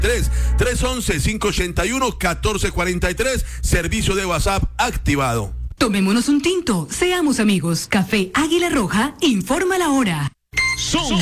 311-581-1443, servicio de WhatsApp activado. Tomémonos un tinto, seamos amigos. Café Águila Roja informa la hora.